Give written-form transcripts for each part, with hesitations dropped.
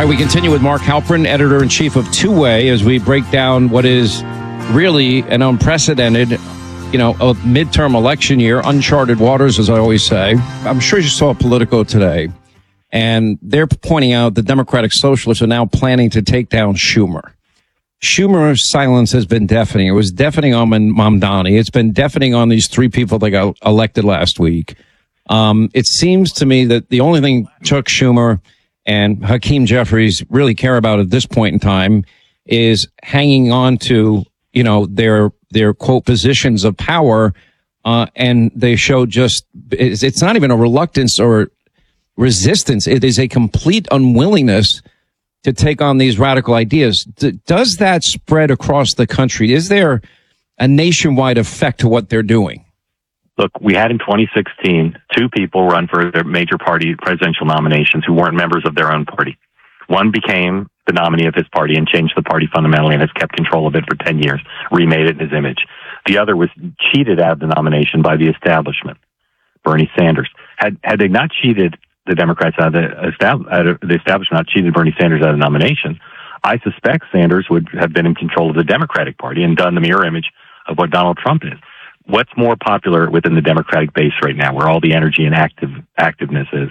right, we continue with Mark Halperin, editor-in-chief of Two Way, as we break down what is really an unprecedented, a midterm election year, uncharted waters, as I always say. I'm sure you saw Politico today, and they're pointing out the Democratic Socialists are now planning to take down Schumer. Schumer's silence has been deafening. It was deafening on Mamdani. It's been deafening on these three people that got elected last week. It seems to me that the only thing Chuck Schumer and Hakeem Jeffries really care about at this point in time is hanging on to, their quote positions of power. And they show it's not even a reluctance or resistance. It is a complete unwillingness to take on these radical ideas. Does that spread across the country? Is there a nationwide effect to what they're doing? Look, we had in 2016 two people run for their major party presidential nominations who weren't members of their own party. One became the nominee of his party and changed the party fundamentally and has kept control of it for 10 years, remade it in his image. The other was cheated out of the nomination by the establishment, Bernie Sanders. Had they not cheated the Democrats out of the establishment, not cheated Bernie Sanders out of the nomination, I suspect Sanders would have been in control of the Democratic Party and done the mirror image of what Donald Trump is. What's more popular within the Democratic base right now, where all the energy and activeness is?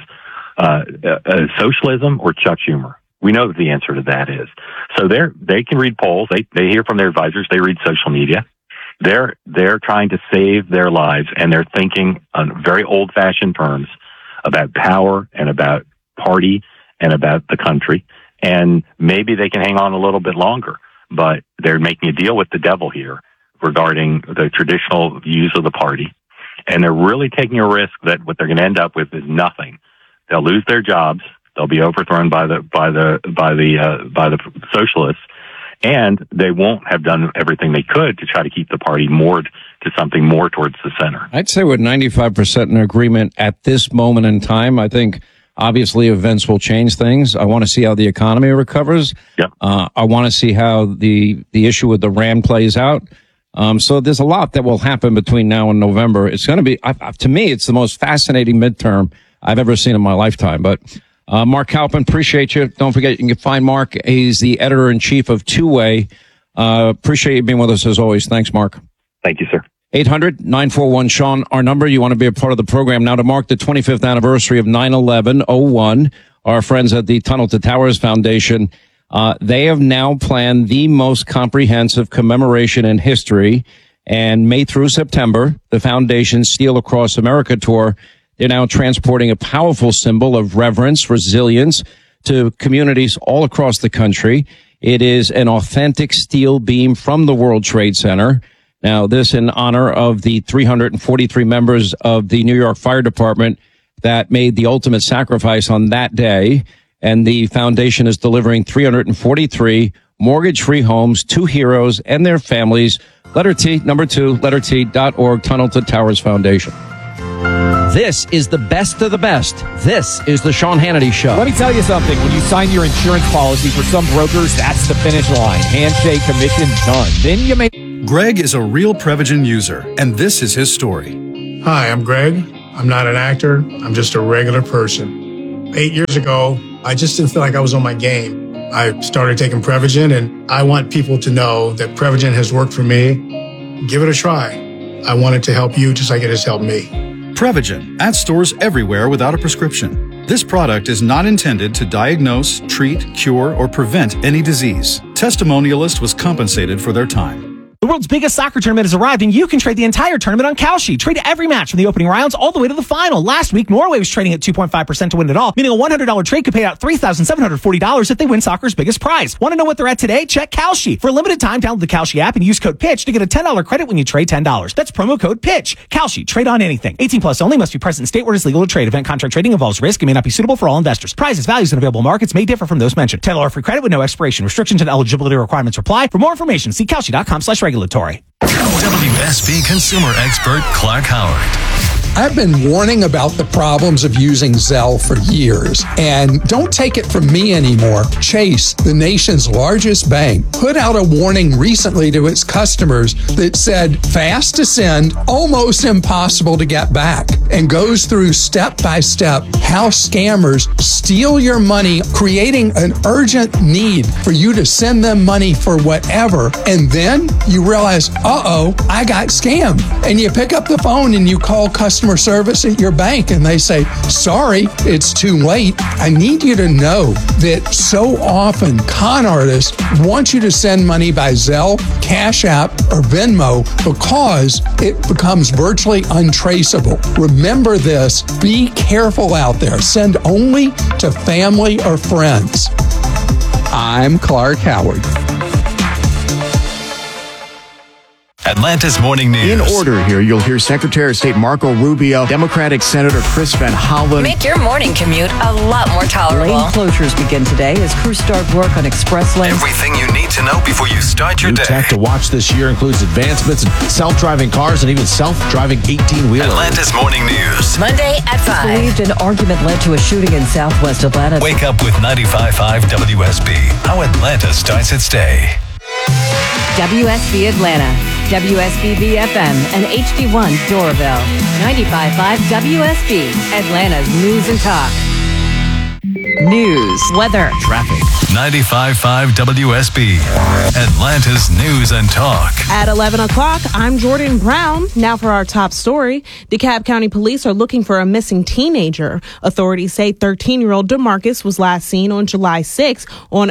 Socialism or Chuck Schumer? We know that the answer to that is. So they can read polls. They hear from their advisors. They read social media. They're trying to save their lives, and they're thinking on very old-fashioned terms about power and about party and about the country. And maybe they can hang on a little bit longer, but they're making a deal with the devil here regarding the traditional views of the party. And they're really taking a risk that what they're going to end up with is nothing. They'll lose their jobs. They'll be overthrown by the socialists, and they won't have done everything they could to try to keep the party moored to something more towards the center. I'd say we're 95% in agreement at this moment in time. I think obviously events will change things. I want to see how the economy recovers. Yep. I want to see how the issue with the RAND plays out. So there's a lot that will happen between now and November. It's going to be, to me, it's the most fascinating midterm I've ever seen in my lifetime. But Mark Halperin, appreciate you. Don't forget, you can find Mark. He's the editor-in-chief of Two Way. Appreciate you being with us as always. Thanks, Mark. Thank you, sir. 800-941-SEAN, our number. You want to be a part of the program. Now, to mark the 25th anniversary of 9/11/01, our friends at the Tunnel to Towers Foundation, they have now planned the most comprehensive commemoration in history. And May through September, the foundation's Steel Across America tour, they're now transporting a powerful symbol of reverence, resilience to communities all across the country. It is an authentic steel beam from the World Trade Center. Now, this in honor of the 343 members of the New York Fire Department that made the ultimate sacrifice on that day. And the foundation is delivering 343 mortgage-free homes to heroes and their families. Letter T, number 2, letterT.org, Tunnel to Towers Foundation. This is the best of the best. This is the Sean Hannity Show. Let me tell you something. When you sign your insurance policy, for some brokers, that's the finish line. Handshake, commission, done. Then you may... Greg is a real Prevagen user, and this is his story. Hi, I'm Greg. I'm not an actor. I'm just a regular person. 8 years ago, I just didn't feel like I was on my game. I started taking Prevagen, and I want people to know that Prevagen has worked for me. Give it a try. I want it to help you just like it has helped me. Prevagen, at stores everywhere without a prescription. This product is not intended to diagnose, treat, cure, or prevent any disease. Testimonialist was compensated for their time. The world's biggest soccer tournament has arrived, and you can trade the entire tournament on Kalshi. Trade every match from the opening rounds all the way to the final. Last week, Norway was trading at 2.5% to win it all, meaning a $100 trade could pay out $3,740 if they win soccer's biggest prize. Want to know what they're at today? Check Kalshi. For a limited time, download the Kalshi app and use code PITCH to get a $10 credit when you trade $10. That's promo code PITCH. Kalshi. Trade on anything. 18 plus only. Must be present in state where it is legal to trade. Event contract trading involves risk and may not be suitable for all investors. Prizes, values, and available markets may differ from those mentioned. $10 free credit with no expiration. Restrictions and eligibility requirements apply. For more information, see Kalshi.com/regulatory. WSB consumer expert Clark Howard. I've been warning about the problems of using Zelle for years, and don't take it from me anymore. Chase, the nation's largest bank, put out a warning recently to its customers that said fast to send, almost impossible to get back, and goes through step by step how scammers steal your money, creating an urgent need for you to send them money for whatever, and then you realize, I got scammed. And you pick up the phone and you call customer service at your bank and they say, sorry, it's too late. I need you to know that so often con artists want you to send money by Zelle, Cash App, or Venmo because it becomes virtually untraceable. Remember this. Be careful out there. Send only to family or friends. I'm Clark Howard. Atlanta's Morning News. In order here, you'll hear Secretary of State Marco Rubio, Democratic Senator Chris Van Hollen. Make your morning commute a lot more tolerable. Lane closures begin today as crews start work on express lanes. Everything you need to know before you start your New day. tech to watch this year includes advancements in self-driving cars and even self-driving 18-wheelers. Atlanta's Morning News. Monday at 5. Believed an argument led to a shooting in Southwest Atlanta. Wake up with 95.5 WSB. How Atlanta starts its day. WSB Atlanta, WSB BFM, and HD1 Doraville. 95.5 WSB, Atlanta's News and Talk. News, weather, Traffic. 95.5 WSB. Atlanta's News and Talk. At 11 o'clock, I'm Jordan Brown. Now for our top story. DeKalb County Police are looking for a missing teenager. Authorities say 13-year-old DeMarcus was last seen on July 6 on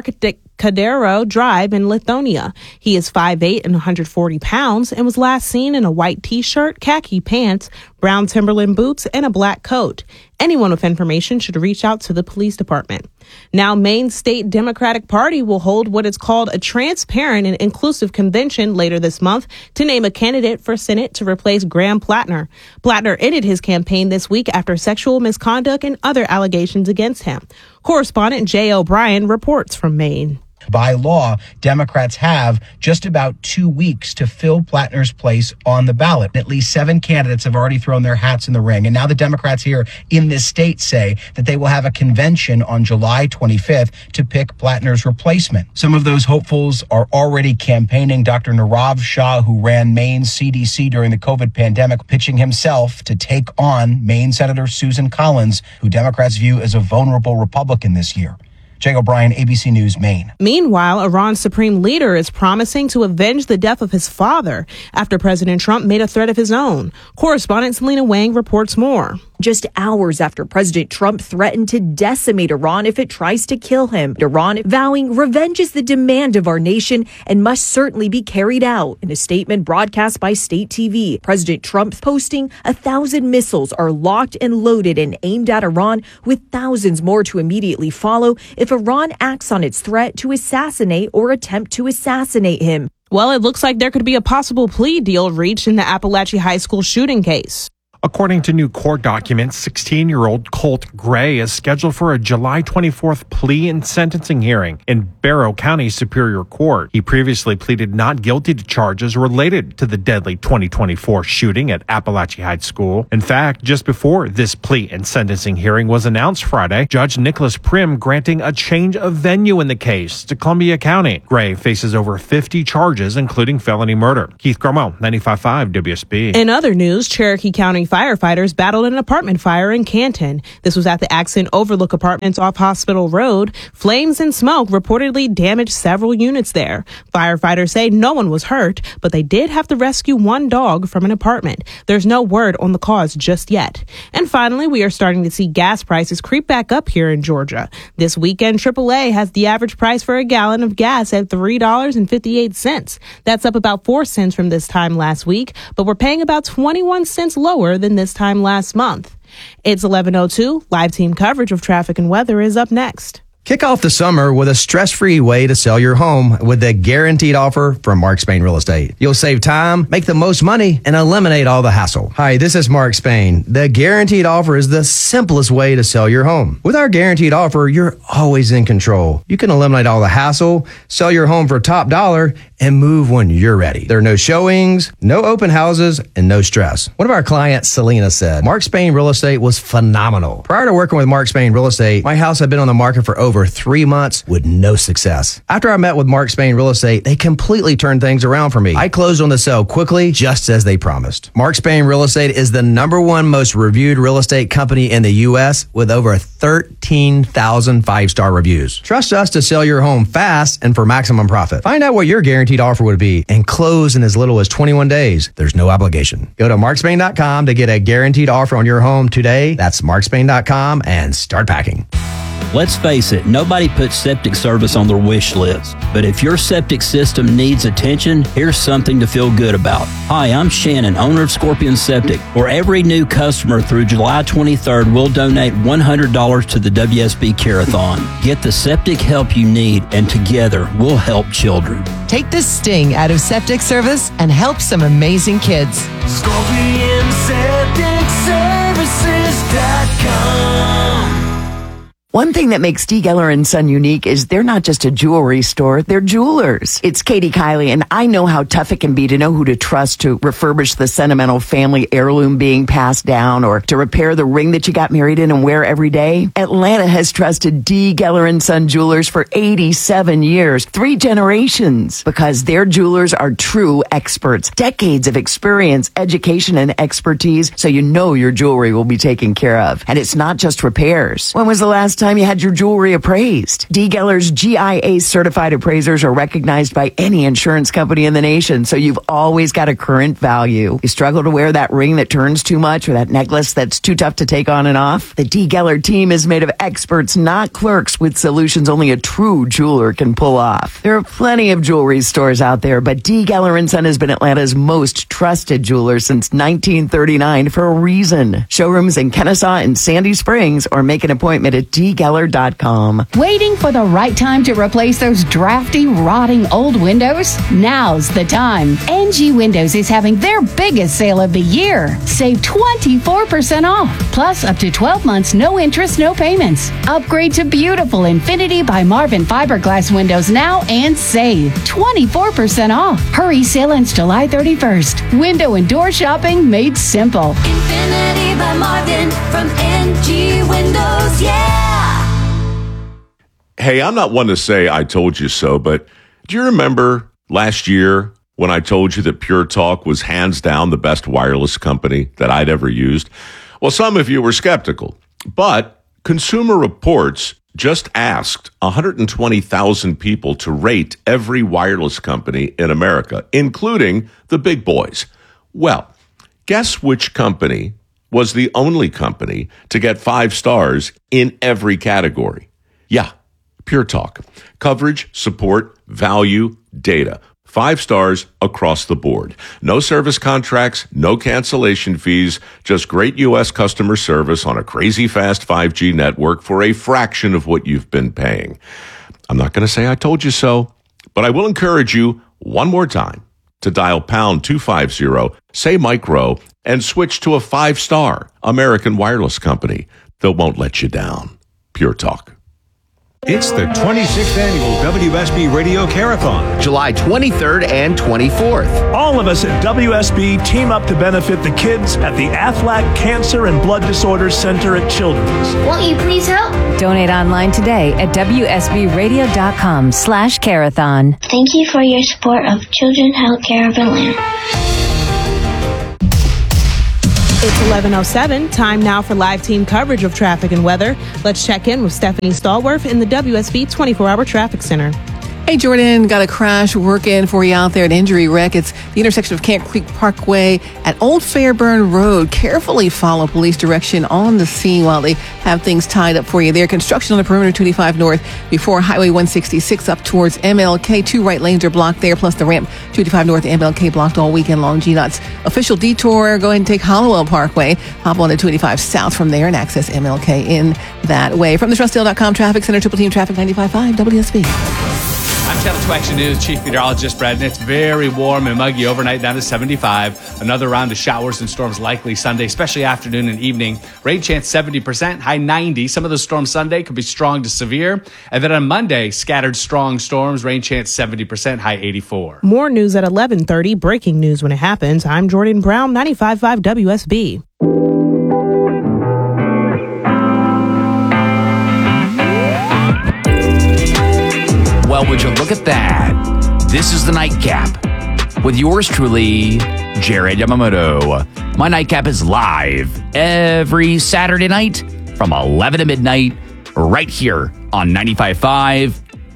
Embarcadero Drive in Lithonia. He is 5'8" and 140 pounds and was last seen in a white t-shirt, khaki pants, brown Timberland boots, and a black coat. Anyone with information should reach out to the police department. Now, Maine State Democratic Party will hold what is called a transparent and inclusive convention later this month to name a candidate for Senate to replace Graham Plattner. Plattner ended his campaign this week after sexual misconduct and other allegations against him. Correspondent Jay O'Brien reports from Maine. By law, Democrats have just about 2 weeks to fill Plattner's place on the ballot. At least 7 candidates have already thrown their hats in the ring. And now the Democrats here in this state say that they will have a convention on July 25th to pick Plattner's replacement. Some of those hopefuls are already campaigning. Dr. Nirav Shah, who ran Maine's CDC during the COVID pandemic, pitching himself to take on Maine Senator Susan Collins, who Democrats view as a vulnerable Republican this year. Jay O'Brien, ABC News, Maine. Meanwhile, Iran's supreme leader is promising to avenge the death of his father after President Trump made a threat of his own. Correspondent Selena Wang reports more. Just hours after President Trump threatened to decimate Iran if it tries to kill him, Iran vowing revenge is the demand of our nation and must certainly be carried out. In a statement broadcast by state TV, President Trump posting 1,000 missiles are locked and loaded and aimed at Iran, with thousands more to immediately follow if Iran acts on its threat to assassinate or attempt to assassinate him. Well, it looks like there could be a possible plea deal reached in the Appalachia High School shooting case. According to new court documents, 16-year-old Colt Gray is scheduled for a July 24th plea and sentencing hearing in Barrow County Superior Court. He previously pleaded not guilty to charges related to the deadly 2024 shooting at Appalachia High School. In fact, just before this plea and sentencing hearing was announced Friday, Judge Nicholas Prim granting a change of venue in the case to Columbia County. Gray faces over 50 charges, including felony murder. Keith Gromo, 95.5 WSB. In other news, Cherokee County firefighters battled an apartment fire in Canton. This was at the Accent Overlook Apartments off Hospital Road. Flames and smoke reportedly damaged several units there. Firefighters say no one was hurt, but they did have to rescue one dog from an apartment. There's no word on the cause just yet. And finally, we are starting to see gas prices creep back up here in Georgia. This weekend, AAA has the average price for a gallon of gas at $3.58. That's up about 4 cents from this time last week, but we're paying about 21 cents lower than this time last month. It's 11:02. Live team coverage of traffic and weather is up next. Kick off the summer with a stress-free way to sell your home with the guaranteed offer from Mark Spain Real Estate. You'll save time, make the most money, and eliminate all the hassle. Hi, this is Mark Spain. The guaranteed offer is the simplest way to sell your home. With our guaranteed offer, you're always in control. You can eliminate all the hassle, sell your home for top dollar, and move when you're ready. There are no showings, no open houses, and no stress. One of our clients, Selena, said, Mark Spain Real Estate was phenomenal. Prior to working with Mark Spain Real Estate, my house had been on the market for over 3 months with no success. After I met with Mark Spain Real Estate, they completely turned things around for me. I closed on the sale quickly, just as they promised. Mark Spain Real Estate is the #1 most reviewed real estate company in the U.S. with over 13,000 5-star reviews. Trust us to sell your home fast and for maximum profit. Find out what your guaranteed offer would be and close in as little as 21 days. There's no obligation. Go to markspain.com to get a guaranteed offer on your home today. That's markspain.com and start packing. Let's face it, nobody puts septic service on their wish list. But if your septic system needs attention, here's something to feel good about. Hi, I'm Shannon, owner of Scorpion Septic. For every new customer through July 23rd, we'll donate $100 to the WSB Care-a-thon. Get the septic help you need, and together we'll help children. Take the sting out of septic service and help some amazing kids. ScorpionSepticServices.com. One thing that makes D. Geller & Son unique is they're not just a jewelry store, they're jewelers. It's Katie Kiley, and I know how tough it can be to know who to trust to refurbish the sentimental family heirloom being passed down or to repair the ring that you got married in and wear every day. Atlanta has trusted D. Geller & Son Jewelers for 87 years, 3 generations, because their jewelers are true experts. Decades of experience, education, and expertise, so you know your jewelry will be taken care of. And it's not just repairs. When was the last time you had your jewelry appraised? D. Geller's GIA certified appraisers are recognized by any insurance company in the nation, so you've always got a current value. You struggle to wear that ring that turns too much or that necklace that's too tough to take on and off? The D. Geller team is made of experts, not clerks, with solutions only a true jeweler can pull off. There are plenty of jewelry stores out there, but D. Geller & Son has been Atlanta's most trusted jeweler since 1939 for a reason. Showrooms in Kennesaw and Sandy Springs, or make an appointment at dgeller.com. Waiting for the right time to replace those drafty, rotting old windows? Now's the time. NG Windows is having their biggest sale of the year. Save 24% off. Plus up to 12 months, no interest, no payments. Upgrade to beautiful Infinity by Marvin fiberglass windows now and save 24% off. Hurry, sale ends July 31st. Window and door shopping made simple. Infinity by Marvin from NG Windows, yeah! Hey, I'm not one to say I told you so, but do you remember last year when I told you that Pure Talk was hands down the best wireless company that I'd ever used? Well, some of you were skeptical, but Consumer Reports just asked 120,000 people to rate every wireless company in America, including the big boys. Well, guess which company was the only company to get 5 stars in every category? Yeah, Pure Talk. Coverage, support, value, data. 5 stars across the board. No service contracts, no cancellation fees, just great U.S. customer service on a crazy fast 5G network for a fraction of what you've been paying. I'm not going to say I told you so, but I will encourage you one more time to dial pound 250, say Mike Rowe, and switch to a 5-star American wireless company that won't let you down. Pure Talk. It's the 26th annual WSB Radio Care-a-thon, July 23rd and 24th. All of us at WSB team up to benefit the kids at the Aflac Cancer and Blood Disorders Center at Children's. Won't you please help? Donate online today at WSBradio.com/Care-a-thon. Thank you for your support of Children's Healthcare of Atlanta. It's 11:07. Time now for live team coverage of traffic and weather. Let's check in with Stephanie Stallworth in the WSB 24-hour traffic center. Hey, Jordan, got a crash working for you out there, an injury wreck. It's the intersection of Camp Creek Parkway at Old Fairburn Road. Carefully follow police direction on the scene while they have things tied up for you there. Construction on the perimeter 25 North before Highway 166 up towards MLK. 2 right lanes are blocked there, plus the ramp 25 North MLK blocked all weekend long. GDOT's official detour. Go ahead and take Hollowell Parkway. Hop on to 25 South from there and access MLK in that way. From the Trustdale.com Traffic Center, Triple Team Traffic 95.5 WSB. I'm Channel 2 Action News, Chief Meteorologist Brad. It's very warm and muggy overnight, down to 75. Another round of showers and storms likely Sunday, especially afternoon and evening. Rain chance 70%, high 90. Some of the storms Sunday could be strong to severe. And then on Monday, scattered strong storms, rain chance 70%, high 84. More news at 11:30. Breaking news when it happens. I'm Jordan Brown, 95.5 WSB. Well, would you look at that? This is the Nightcap with yours truly, Jared Yamamoto. My Nightcap is live every Saturday night from 11 to midnight right here on 95.5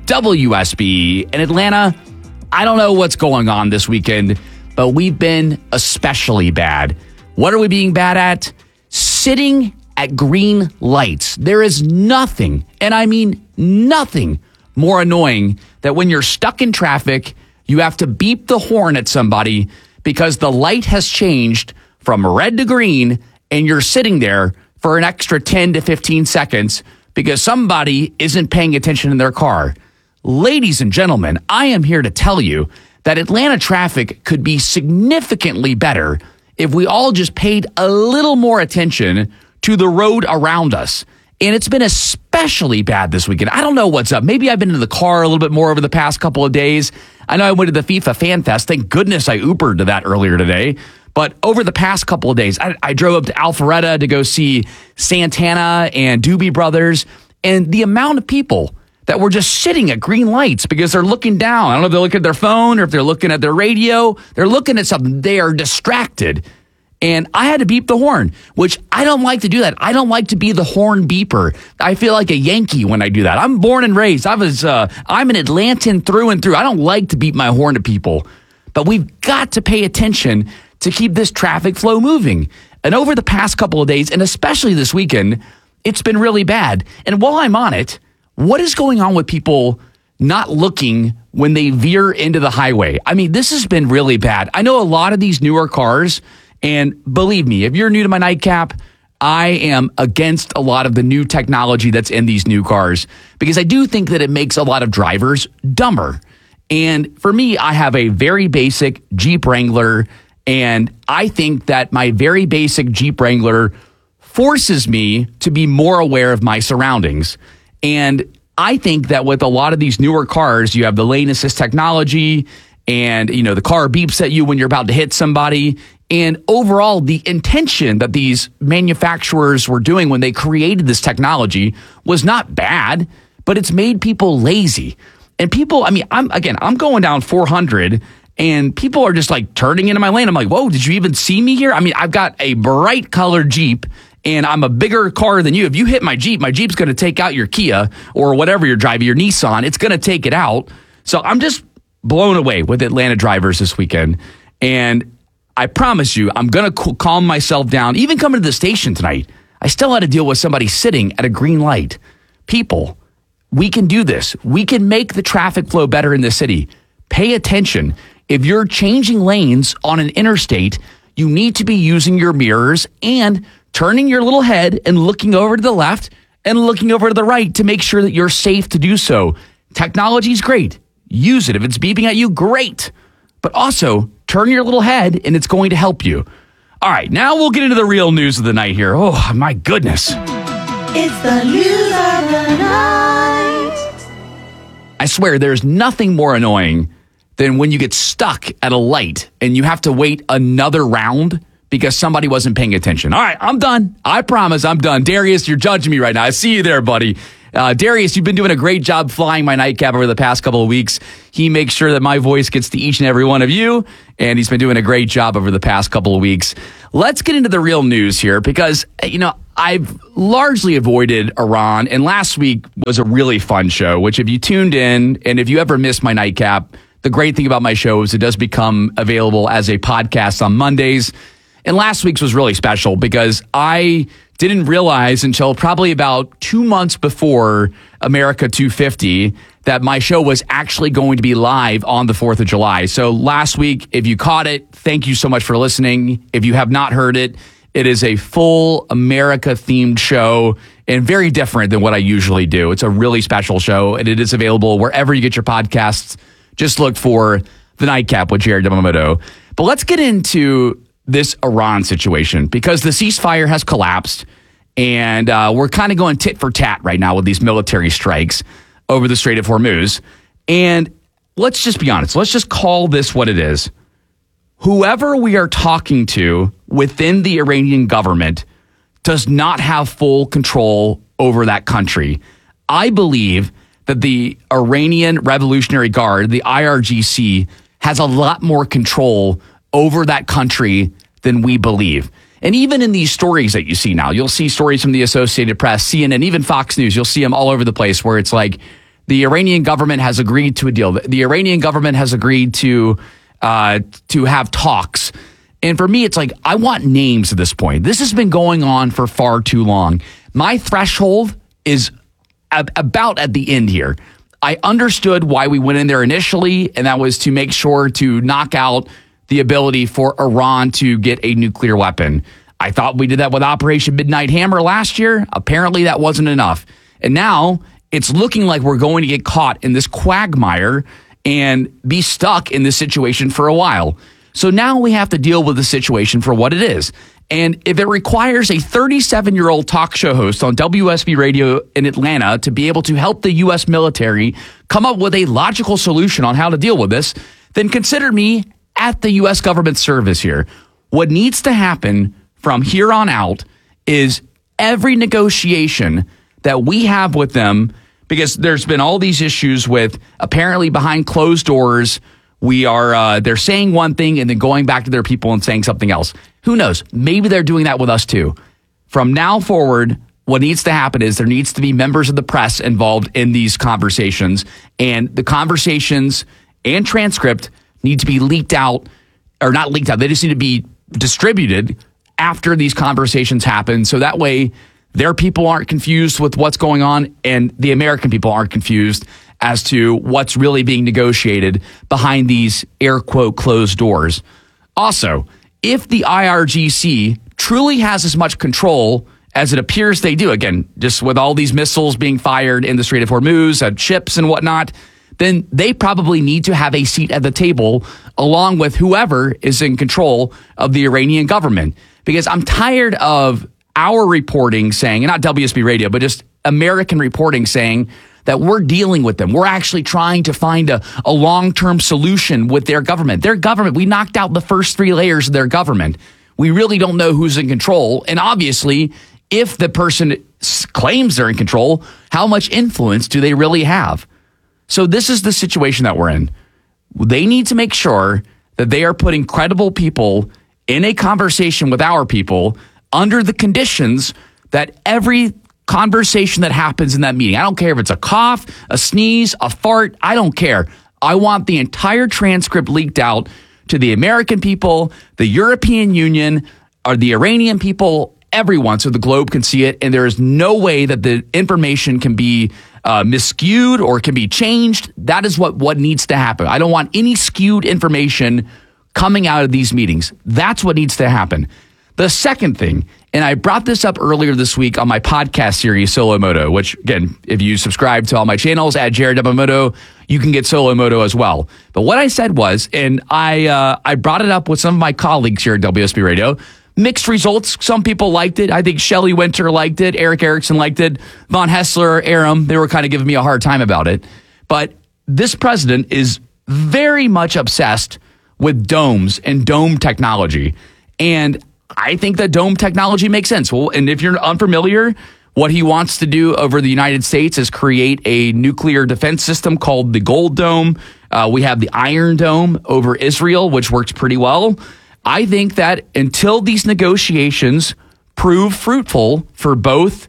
WSB in Atlanta. I don't know what's going on this weekend, but we've been especially bad. What are we being bad at? Sitting at green lights. There is nothing, and I mean nothing, more annoying that when you're stuck in traffic, you have to beep the horn at somebody because the light has changed from red to green and you're sitting there for an extra 10 to 15 seconds because somebody isn't paying attention in their car. Ladies and gentlemen, I am here to tell you that Atlanta traffic could be significantly better if we all just paid a little more attention to the road around us. And it's been especially bad this weekend. I don't know what's up. Maybe I've been in the car a little bit more over the past couple of days. I know I went to the FIFA Fan Fest. Thank goodness I Ubered to that earlier today. But over the past couple of days, I drove up to Alpharetta to go see Santana and Doobie Brothers. And the amount of people that were just sitting at green lights because they're looking down. I don't know if they're looking at their phone or if they're looking at their radio. They're looking at something. They are distracted. And I had to beep the horn, which I don't like to do that. I don't like to be the horn beeper. I feel like a Yankee when I do that. I'm born and raised. I'm an Atlantan through and through. I don't like to beep my horn to people. But we've got to pay attention to keep this traffic flow moving. And over the past couple of days, and especially this weekend, it's been really bad. And while I'm on it, what is going on with people not looking when they veer into the highway? I mean, this has been really bad. I know a lot of these newer cars. And believe me, if you're new to my Nightcap, I am against a lot of the new technology that's in these new cars because I do think that it makes a lot of drivers dumber. And for me, I have a very basic Jeep Wrangler, and I think that my very basic Jeep Wrangler forces me to be more aware of my surroundings. And I think that with a lot of these newer cars, you have the lane assist technology and, you know, the car beeps at you when you're about to hit somebody. And overall, the intention that these manufacturers were doing when they created this technology was not bad, but it's made people lazy. And people, I mean, I'm going down 400 and people are just like turning into my lane. I'm like, whoa, did you even see me here? I mean, I've got a bright colored Jeep and I'm a bigger car than you. If you hit my Jeep's going to take out your Kia or whatever you're driving, your Nissan. It's going to take it out. So I'm just blown away with Atlanta drivers this weekend. And I promise you, I'm going to calm myself down. Even coming to the station tonight, I still had to deal with somebody sitting at a green light. People, we can do this. We can make the traffic flow better in the city. Pay attention. If you're changing lanes on an interstate, you need to be using your mirrors and turning your little head and looking over to the left and looking over to the right to make sure that you're safe to do so. Technology is great. Use it. If it's beeping at you, great. But also, turn your little head and it's going to help you. All right, now we'll get into the real news of the night here. Oh, my goodness. It's the news of the night. I swear there's nothing more annoying than when you get stuck at a light and you have to wait another round because somebody wasn't paying attention. All right, I'm done. I promise I'm done. Darius, you're judging me right now. I see you there, buddy. Darius, you've been doing a great job flying my Nightcap over the past couple of weeks. He makes sure that my voice gets to each and every one of you, and he's been doing a great job over the past couple of weeks. Let's get into the real news here because, you know, I've largely avoided Iran, and last week was a really fun show, which if you tuned in, and if you ever missed my Nightcap, the great thing about my show is it does become available as a podcast on Mondays. And last week's was really special because I didn't realize until probably about 2 months before America 250 that my show was actually going to be live on the 4th of July. So last week, if you caught it, thank you so much for listening. If you have not heard it, it is a full America-themed show. and very different than what I usually do. It's a really special show, and it is available wherever you get your podcasts. Just look for The Nightcap with Jared Yamamoto. But let's get into this Iran situation, because the ceasefire has collapsed, and we're kind of going tit for tat right now with these military strikes over the Strait of Hormuz. And let's just be honest. Let's just call this what it is. Whoever we are talking to within the Iranian government does not have full control over that country. I believe that the Iranian Revolutionary Guard, the IRGC, has a lot more control over that country than we believe. And even in these stories that you see now, you'll see stories from the Associated Press, CNN, even Fox News, you'll see them all over the place where it's like the Iranian government has agreed to a deal. The Iranian government has agreed to have talks. And for me, it's like, I want names at this point. This has been going on for far too long. My threshold is about at the end here. I understood why we went in there initially, and that was to make sure to knock out the ability for Iran to get a nuclear weapon. I thought we did that with Operation Midnight Hammer last year. Apparently that wasn't enough. And now it's looking like we're going to get caught in this quagmire and be stuck in this situation for a while. So now we have to deal with the situation for what it is. And if it requires a 37-year-old talk show host on WSB Radio in Atlanta to be able to help the U.S. military come up with a logical solution on how to deal with this, then consider me at the U.S. government service here. What needs to happen from here on out is every negotiation that we have with them, because there's been all these issues with apparently behind closed doors, they're saying one thing and then going back to their people and saying something else. Who knows? Maybe they're doing that with us too. From now forward, what needs to happen is there needs to be members of the press involved in these conversations, and the conversations and transcript need to be leaked out, or not leaked out. They just need to be distributed after these conversations happen. So that way their people aren't confused with what's going on, and the American people aren't confused as to what's really being negotiated behind these air quote closed doors. Also, if the IRGC truly has as much control as it appears they do, again, just with all these missiles being fired in the Strait of Hormuz at ships and whatnot, then they probably need to have a seat at the table along with whoever is in control of the Iranian government. Because I'm tired of our reporting saying, and not WSB Radio, but just American reporting saying that we're dealing with them. We're actually trying to find a long-term solution with their government. Their government, we knocked out the first three layers of their government. We really don't know who's in control. And obviously, if the person claims they're in control, how much influence do they really have? So this is the situation that we're in. They need to make sure that they are putting credible people in a conversation with our people under the conditions that every conversation that happens in that meeting, I don't care if it's a cough, a sneeze, a fart, I don't care. I want the entire transcript leaked out to the American people, the European Union, or the Iranian people, everyone, so the globe can see it. And there is no way that the information can be miscued or can be changed. That is what needs to happen. I don't want any skewed information coming out of these meetings. That's what needs to happen. The second thing, and I brought this up earlier this week on my podcast series, Solo Moto, which, again, if you subscribe to all my channels at Jared Yamamoto, you can get Solo Moto as well. But what I said was, and I brought it up with some of my colleagues here at WSB Radio, mixed results. Some people liked it. I think Shelley Winter liked it. Eric Erickson liked it. Von Hessler, Aram, they were kind of giving me a hard time about it. But this president is very much obsessed with domes and dome technology. And I think that dome technology makes sense. Well, and if you're unfamiliar, what he wants to do over the United States is create a nuclear defense system called the Gold Dome. We have the Iron Dome over Israel, which works pretty well. I think that until these negotiations prove fruitful for both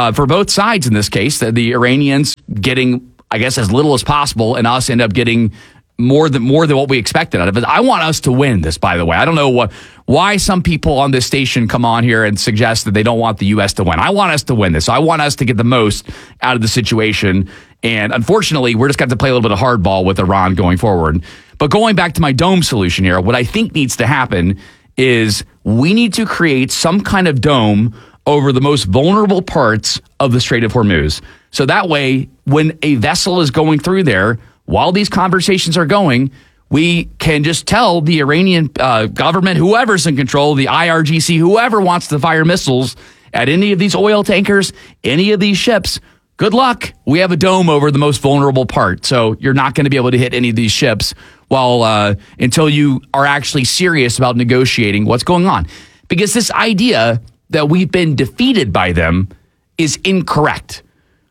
sides in this case, that the Iranians getting, I guess, as little as possible and us end up getting more than what we expected out of it. I want us to win this, by the way. I don't know why some people on this station come on here and suggest that they don't want the U.S. to win. I want us to win this. So I want us to get the most out of the situation. And unfortunately, we're just going to have to play a little bit of hardball with Iran going forward. But going back to my dome solution here, what I think needs to happen is we need to create some kind of dome over the most vulnerable parts of the Strait of Hormuz. So that way, when a vessel is going through there, while these conversations are going, we can just tell the Iranian government, whoever's in control, the IRGC, whoever wants to fire missiles at any of these oil tankers, any of these ships, good luck. We have a dome over the most vulnerable part. So you're not going to be able to hit any of these ships until you are actually serious about negotiating what's going on. Because this idea that we've been defeated by them is incorrect.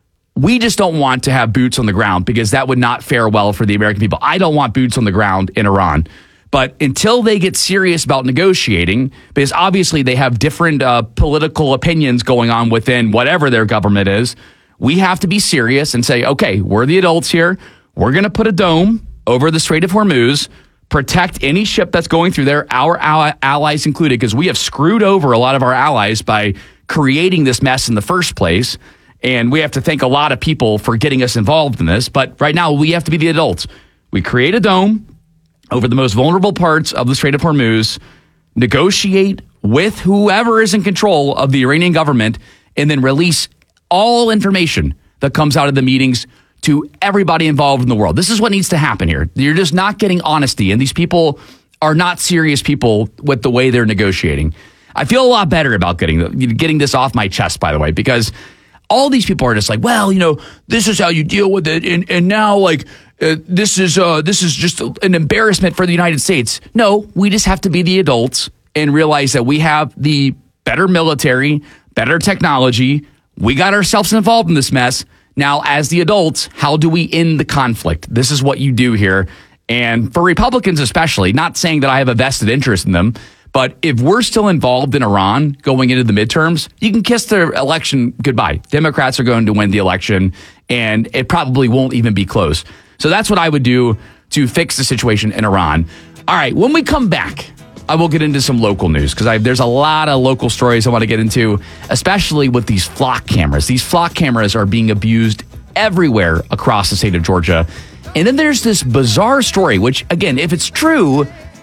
We just don't want to have boots on the ground because that would not fare well for the American people. I don't want boots on the ground in Iran. But until they get serious about negotiating, because obviously they have different political opinions going on within whatever their government is, we have to be serious and say, okay, we're the adults here. We're going to put a dome over the Strait of Hormuz, protect any ship that's going through there, our allies included, because we have screwed over a lot of our allies by creating this mess in the first place. And we have to thank a lot of people for getting us involved in this. But right now, we have to be the adults. We create a dome over the most vulnerable parts of the Strait of Hormuz, negotiate with whoever is in control of the Iranian government, and then release all information that comes out of the meetings to everybody involved in the world. This is what needs to happen here. You're just not getting honesty, and these people are not serious people with the way they're negotiating. I feel a lot better about getting this off my chest, by the way, because all these people are just like, well, this is how you deal with it, and now this is just an embarrassment for the United States. No, we just have to be the adults and realize that we have the better military, better technology. We got ourselves involved in this mess. Now, as the adults, how do we end the conflict? This is what you do here. And for Republicans especially, not saying that I have a vested interest in them, but if we're still involved in Iran going into the midterms, you can kiss the election goodbye. Democrats are going to win the election, and it probably won't even be close. So that's what I would do to fix the situation in Iran. All right, when we come back, I will get into some local news because there's a lot of local stories I want to get into, especially with these flock cameras. These flock cameras are being abused everywhere across the state of Georgia. And then there's this bizarre story, which, again, if it's true,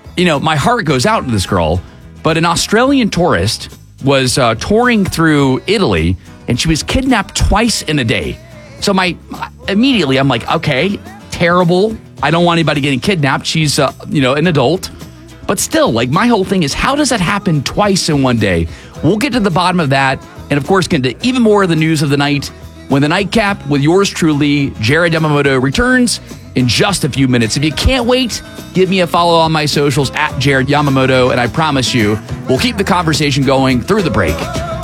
my heart goes out to this girl. But an Australian tourist was touring through Italy, and she was kidnapped twice in a day. So immediately I'm like, okay, terrible. I don't want anybody getting kidnapped. She's, an adult. But still, my whole thing is, how does that happen twice in one day? We'll get to the bottom of that. And, of course, get into even more of the news of the night when the Nightcap with yours truly, Jared Yamamoto, returns in just a few minutes. If you can't wait, give me a follow on my socials at Jared Yamamoto. And I promise you, we'll keep the conversation going through the break.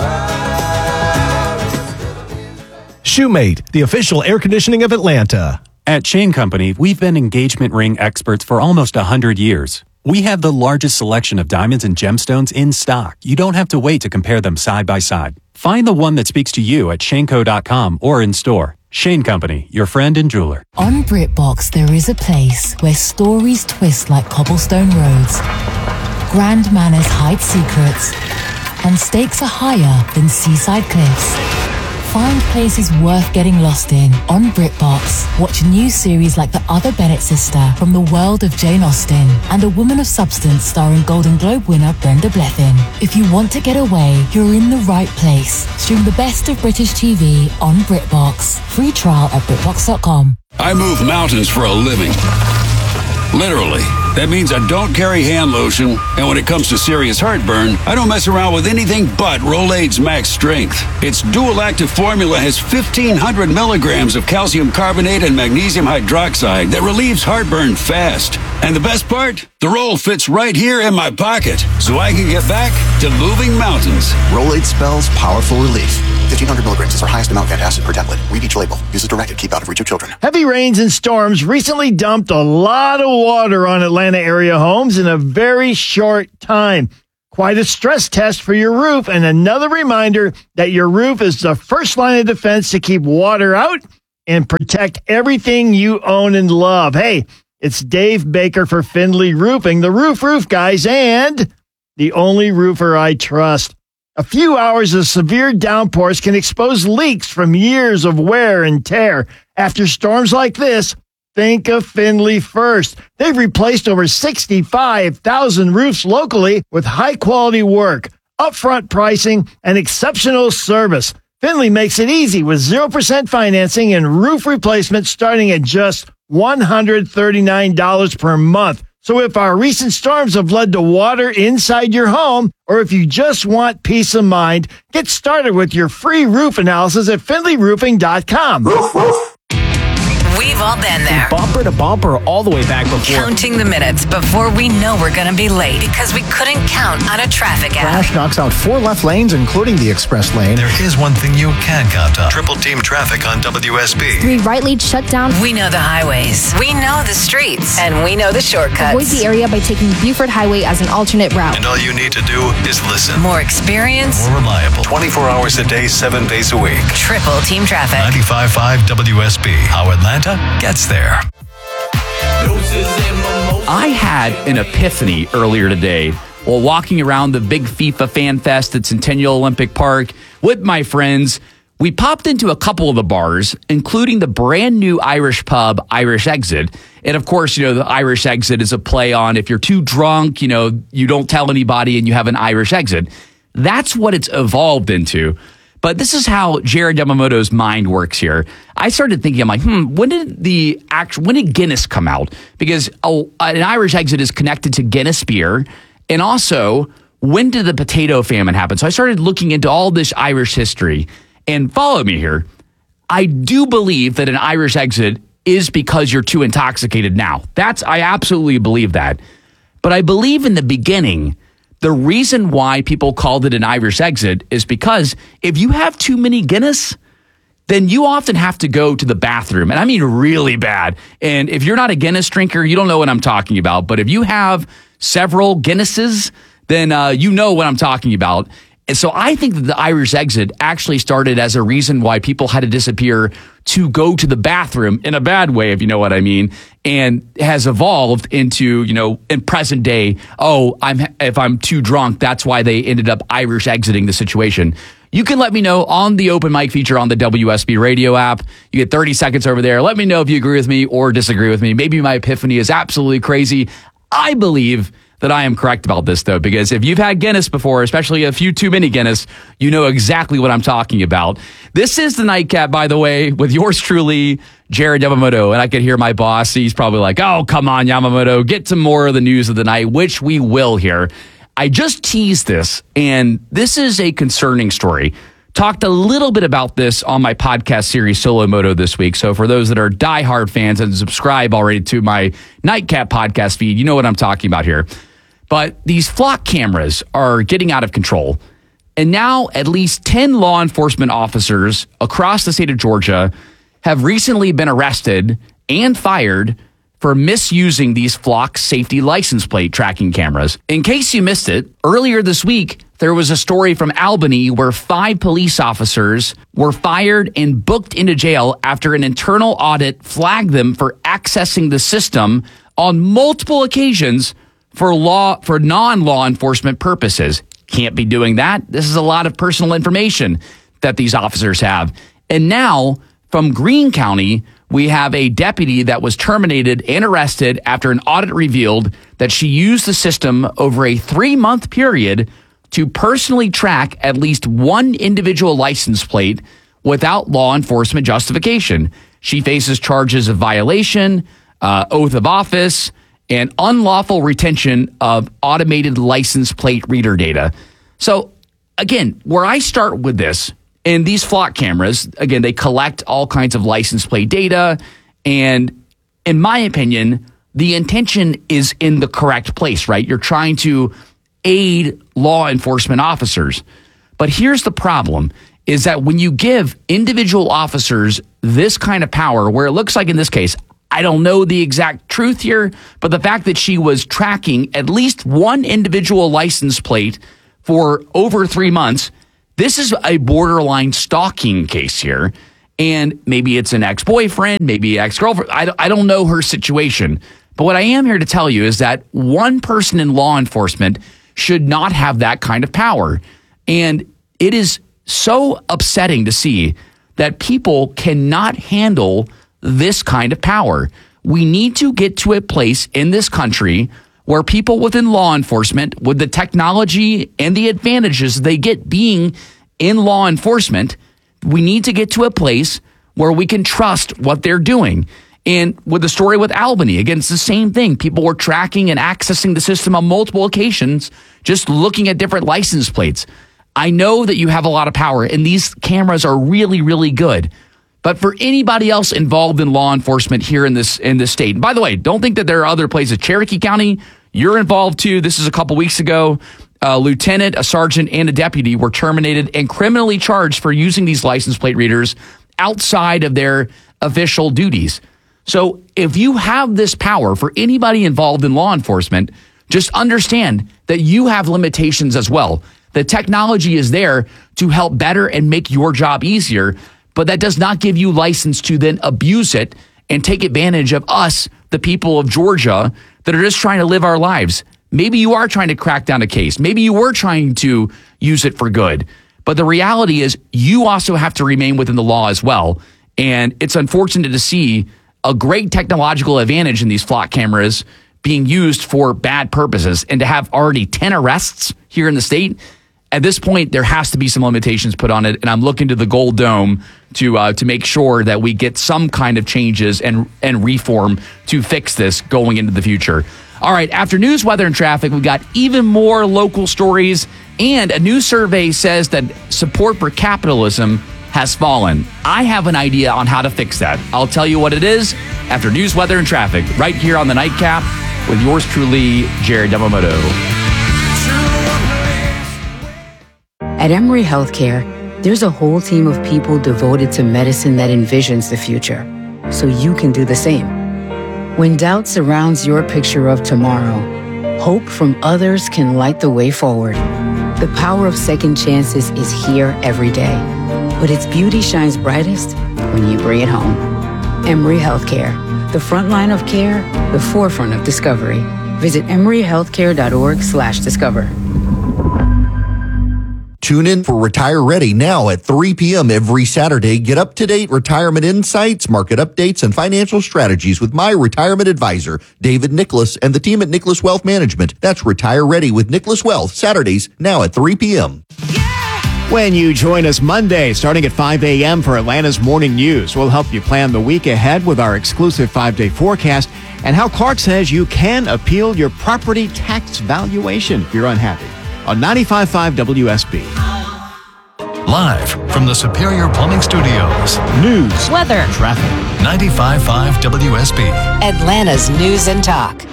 Shoemate, the official air conditioning of Atlanta. At Shane Company, we've been engagement ring experts for almost 100 years. We have the largest selection of diamonds and gemstones in stock. You don't have to wait to compare them side by side. Find the one that speaks to you at shaneco.com or in store. Shane Company, your friend and jeweler. On BritBox, there is a place where stories twist like cobblestone roads, grand manners hide secrets, and stakes are higher than seaside cliffs. Find places worth getting lost in on BritBox. Watch new series like The Other Bennett Sister from the world of Jane Austen and A Woman of Substance starring Golden Globe winner Brenda Blethyn. If you want to get away, you're in the right place. Stream the best of British TV on BritBox. Free trial at BritBox.com. I move mountains for a living. Literally. That means I don't carry hand lotion, and when it comes to serious heartburn, I don't mess around with anything but Rolaids Max Strength. Its dual active formula has 1,500 milligrams of calcium carbonate and magnesium hydroxide that relieves heartburn fast. And the best part? The roll fits right here in my pocket, so I can get back to moving mountains. Rolaids spells powerful relief. 1,500 milligrams is our highest amount of antacid per tablet. Read each label. Use as directed. Keep out of reach of children. Heavy rains and storms recently dumped a lot of water on Atlanta area homes in a very short time. Quite a stress test for your roof, and another reminder that your roof is the first line of defense to keep water out and protect everything you own and love. Hey, it's Dave Baker for Findlay Roofing, the roof guys, and the only roofer I trust. A few hours of severe downpours can expose leaks from years of wear and tear. After storms like this, think of Findlay first. They've replaced over 65,000 roofs locally with high-quality work. upfront pricing, and exceptional service. Findlay makes it easy with 0% financing and roof replacement starting at just $139 per month. So if our recent storms have led to water inside your home, or if you just want peace of mind, get started with your free roof analysis at FindlayRoofing.com. We've all been there. Bumper to bumper all the way back before. Counting the minutes before we know we're going to be late because we couldn't count on a traffic app. Crash knocks out 4 left lanes, including the express lane. There is one thing you can count on. Triple team traffic on WSB. 3 right lanes shut down. We know the highways. We know the streets. And we know the shortcuts. Avoid the area by taking Buford Highway as an alternate route. And all you need to do is listen. More experience. More reliable. 24 hours a day, 7 days a week. Triple team traffic. 95.5 WSB. How Atlanta gets there. I had an epiphany earlier today while walking around the big FIFA Fan Fest at Centennial Olympic Park with my friends. We popped into a couple of the bars, including the brand new Irish pub, Irish Exit. And of course, the Irish Exit is a play on if you're too drunk, you don't tell anybody and you have an Irish exit. That's what it's evolved into. But this is how Jared Yamamoto's mind works here. I started thinking, I'm like, when did Guinness come out? Because an Irish Exit is connected to Guinness beer. And also, when did the potato famine happen? So I started looking into all this Irish history. And follow me here. I do believe that an Irish Exit is because you're too intoxicated now. I absolutely believe that. But I believe in the beginning, the reason why people called it an Irish Exit is because if you have too many Guinness, then you often have to go to the bathroom. And I mean really bad. And if you're not a Guinness drinker, you don't know what I'm talking about. But if you have several Guinnesses, then you know what I'm talking about. And so I think that the Irish Exit actually started as a reason why people had to disappear to go to the bathroom in a bad way, if you know what I mean, and has evolved into, in present day, if I'm too drunk, that's why they ended up Irish exiting the situation. You can let me know on the open mic feature on the WSB radio app. You get 30 seconds over there. Let me know if you agree with me or disagree with me. Maybe my epiphany is absolutely crazy. I believe that I am correct about this, though, because if you've had Guinness before, especially a few too many Guinness, you know exactly what I'm talking about. This is the Nightcap, by the way, with yours truly, Jared Yamamoto. And I could hear my boss. He's probably like, oh, come on, Yamamoto, get to more of the news of the night, which we will here. I just teased this, and this is a concerning story. Talked a little bit about this on my podcast series, Solo Moto, this week. So for those that are diehard fans and subscribe already to my Nightcap podcast feed, you know what I'm talking about here. But these flock cameras are getting out of control. And now at least 10 law enforcement officers across the state of Georgia have recently been arrested and fired for misusing these flock safety license plate tracking cameras. In case you missed it, earlier this week, there was a story from Albany where 5 police officers were fired and booked into jail after an internal audit flagged them for accessing the system on multiple occasions for non-law enforcement purposes. Can't be doing that. This is a lot of personal information that these officers have. And now, from Greene County, we have a deputy that was terminated and arrested after an audit revealed that she used the system over a 3-month period to personally track at least one individual license plate without law enforcement justification. She faces charges of violation, oath of office, and unlawful retention of automated license plate reader data. So, again, where I start with this, and these flock cameras, again, they collect all kinds of license plate data, and in my opinion, the intention is in the correct place, right? You're trying to aid law enforcement officers. But here's the problem, is that when you give individual officers this kind of power, where it looks like in this case, I don't know the exact truth here, but the fact that she was tracking at least one individual license plate for over 3 months, this is a borderline stalking case here. And maybe it's an ex-boyfriend, maybe ex-girlfriend. I don't know her situation. But what I am here to tell you is that one person in law enforcement should not have that kind of power. And it is so upsetting to see that people cannot handle this kind of power. We need to get to a place in this country where people within law enforcement, with the technology and the advantages they get being in law enforcement, we need to get to a place where we can trust what they're doing. And with the story with Albany, again, it's the same thing. People were tracking and accessing the system on multiple occasions, just looking at different license plates. I know that you have a lot of power, and these cameras are really, really good. But for anybody else involved in law enforcement here in this state, and by the way, don't think that there are other places. Cherokee County, you're involved too. This is a couple weeks ago. A lieutenant, a sergeant, and a deputy were terminated and criminally charged for using these license plate readers outside of their official duties. So if you have this power, for anybody involved in law enforcement, just understand that you have limitations as well. The technology is there to help better and make your job easier, but that does not give you license to then abuse it and take advantage of us, the people of Georgia, that are just trying to live our lives. Maybe you are trying to crack down a case. Maybe you were trying to use it for good. But the reality is you also have to remain within the law as well. And it's unfortunate to see a great technological advantage in these flock cameras being used for bad purposes, and to have already 10 arrests here in the state. At this point, there has to be some limitations put on it, and I'm looking to the Gold Dome to make sure that we get some kind of changes and reform to fix this going into the future. All right, after news, weather, and traffic, we've got even more local stories, and a new survey says that support for capitalism has fallen. I have an idea on how to fix that. I'll tell you what it is after news, weather, and traffic, right here on the Nightcap with yours truly, Jared Yamamoto. At Emory Healthcare, there's a whole team of people devoted to medicine that envisions the future, so you can do the same. When doubt surrounds your picture of tomorrow, hope from others can light the way forward. The power of second chances is here every day, but its beauty shines brightest when you bring it home. Emory Healthcare, the front line of care, the forefront of discovery. Visit emoryhealthcare.org/discover. Tune in for Retire Ready now at 3 p.m. every Saturday. Get up-to-date retirement insights, market updates, and financial strategies with my retirement advisor, David Nicholas, and the team at Nicholas Wealth Management. That's Retire Ready with Nicholas Wealth, Saturdays, now at 3 p.m. When you join us Monday, starting at 5 a.m. for Atlanta's Morning News, we'll help you plan the week ahead with our exclusive 5-day forecast and how Clark says you can appeal your property tax valuation if you're unhappy. On 95.5 WSB. Live from the Superior Plumbing Studios. News, weather, traffic. 95.5 WSB. Atlanta's News and Talk.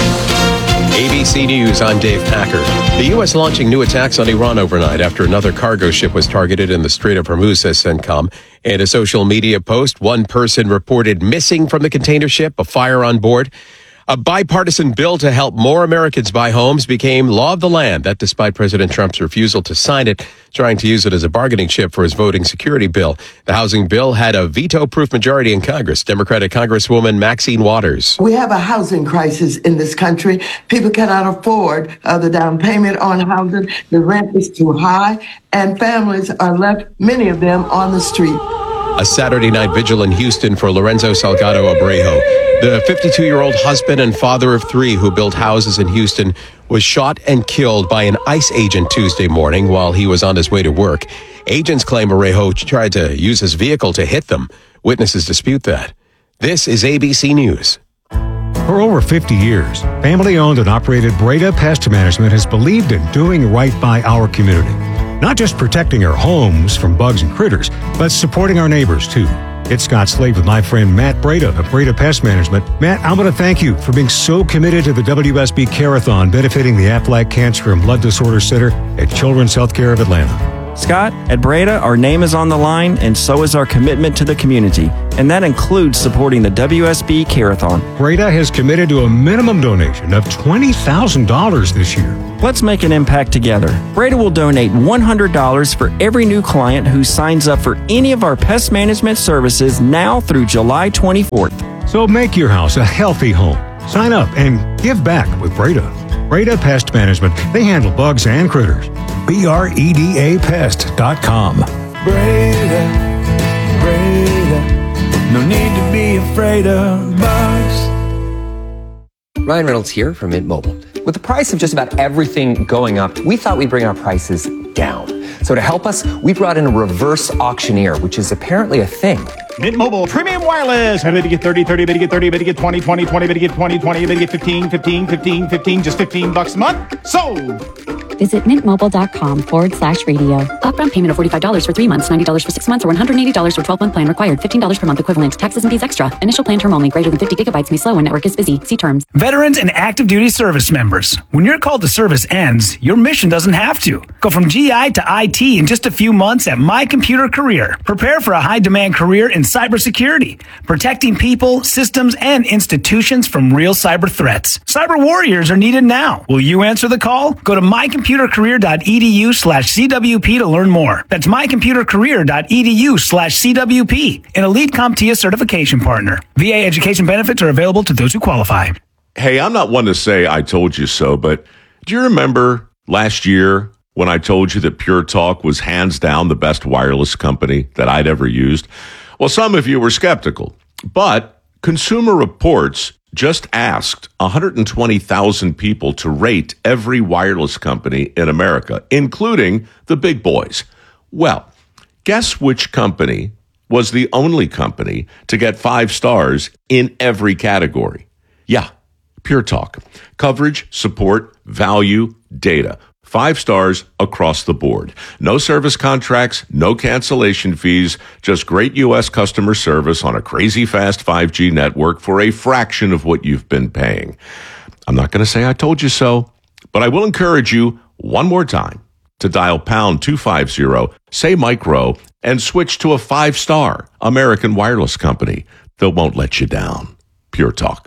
ABC News, I'm Dave Packer. The U.S. launching new attacks on Iran overnight after another cargo ship was targeted in the Strait of Hormuz, says CENTCOM. In a social media post, one person reported missing from the container ship, a fire on board. A bipartisan bill to help more Americans buy homes became law of the land. That despite President Trump's refusal to sign it, trying to use it as a bargaining chip for his voting security bill. The housing bill had a veto-proof majority in Congress. Democratic Congresswoman Maxine Waters. We have a housing crisis in this country. People cannot afford the down payment on housing. The rent is too high, and families are left, many of them, on the street. A Saturday night vigil in Houston for Lorenzo Salgado Abrejo. The 52-year-old husband and father of 3 who built houses in Houston was shot and killed by an ICE agent Tuesday morning while he was on his way to work. Agents claim Abrejo tried to use his vehicle to hit them. Witnesses dispute that. This is ABC News. For over 50 years, family-owned and operated Breda Pest Management has believed in doing right by our community. Not just protecting our homes from bugs and critters, but supporting our neighbors, too. It's Scott Slade with my friend Matt Breda of Breda Pest Management. Matt, I want to thank you for being so committed to the WSB Care-a-thon benefiting the Aflac Cancer and Blood Disorder Center at Children's Healthcare of Atlanta. Scott, at Breda, our name is on the line, and so is our commitment to the community. And that includes supporting the WSB Care-a-thon. Breda has committed to a minimum donation of $20,000 this year. Let's make an impact together. Breda will donate $100 for every new client who signs up for any of our pest management services now through July 24th. So make your house a healthy home. Sign up and give back with Breda. Breda Pest Management. They handle bugs and critters. BREDAPest.com. Breda, no need to be afraid of bugs. Ryan Reynolds here from Mint Mobile. With the price of just about everything going up, we thought we'd bring our prices down. So to help us, we brought in a reverse auctioneer, which is apparently a thing. Mint Mobile Premium Wireless. Better get 30, 30, better get 30, better get 20, 20, 20, better get 20, 20, better get 15, 15, 15, 15, just $15 a month. Sold! Visit mintmobile.com/radio. Upfront payment of $45 for 3 months, $90 for 6 months, or $180 for 12-month plan required. $15 per month equivalent. Taxes and fees extra. Initial plan term only. Greater than 50 gigabytes may slow when network is busy. See terms. Veterans and active duty service members. When your call to service ends, your mission doesn't have to. Go from GI to IT in just a few months at My Computer Career. Prepare for a high-demand career in cybersecurity, protecting people, systems, and institutions from real cyber threats. Cyber warriors are needed now. Will you answer the call? Go to mycomputercareer.edu/CWP to learn more. That's mycomputercareer.edu/CWP, an Elite CompTIA certification partner. VA education benefits are available to those who qualify. Hey, I'm not one to say I told you so, but do you remember last year when I told you that Pure Talk was hands down the best wireless company that I'd ever used? Well, some of you were skeptical, but Consumer Reports just asked 120,000 people to rate every wireless company in America, including the big boys. Well, guess which company was the only company to get 5 stars in every category? Yeah, Pure Talk. Coverage, support, value, data. 5 stars across the board. No service contracts, no cancellation fees, just great U.S. customer service on a crazy fast 5G network for a fraction of what you've been paying. I'm not going to say I told you so, but I will encourage you one more time to dial pound 250, say micro, and switch to a 5-star American wireless company that won't let you down. Pure Talk.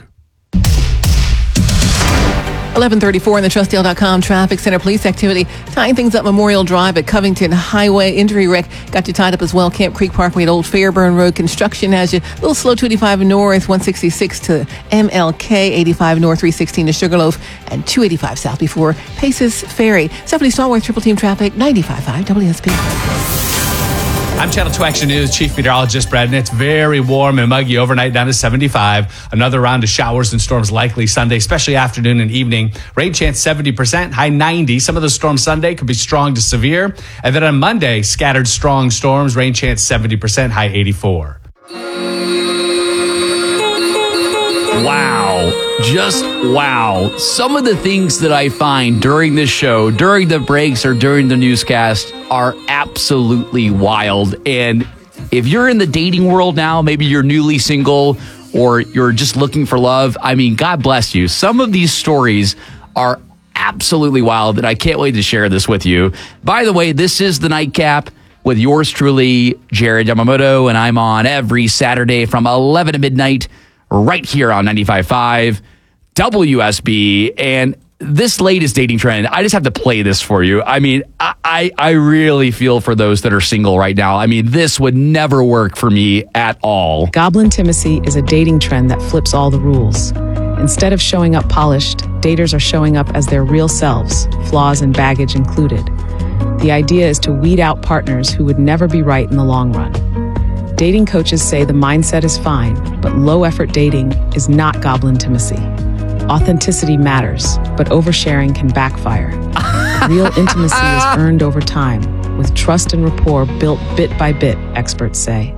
11:34 in the Trustdale.com traffic center. Police activity tying things up Memorial Drive at Covington Highway. Injury wreck got you tied up as well. Camp Creek Parkway at Old Fairburn Road. Construction has you a little slow. 285 north, 166 to MLK, 85 north, 316 to Sugarloaf, and 285 south before Paces Ferry. Stephanie Stallworth, Triple Team Traffic, 95.5 WSP. I'm Channel 2 Action News Chief Meteorologist Brad, and it's very warm and muggy overnight down to 75. Another round of showers and storms likely Sunday, especially afternoon and evening. Rain chance 70%, high 90. Some of the storms Sunday could be strong to severe. And then on Monday, scattered strong storms, rain chance 70%, high 84. Wow. Just wow. Some of the things that I find during this show, during the breaks or during the newscast are absolutely wild. And if you're in the dating world now, maybe you're newly single or you're just looking for love, I mean, God bless you. Some of these stories are absolutely wild, and I can't wait to share this with you. By the way, this is the Nightcap with yours truly, Jared Yamamoto, and I'm on every Saturday from 11 to midnight right here on 95.5 WSB. And this latest dating trend, I just have to play this for you. I mean, I really feel for those that are single right now. I mean, this would never work for me at all. Goblintimacy is a dating trend that flips all the rules. Instead of showing up polished, daters are showing up as their real selves, flaws and baggage included. The idea is to weed out partners who would never be right in the long run. Dating coaches say the mindset is fine, but low-effort dating is not goblintimacy. Authenticity matters, but oversharing can backfire. Real intimacy is earned over time, with trust and rapport built bit by bit, experts say.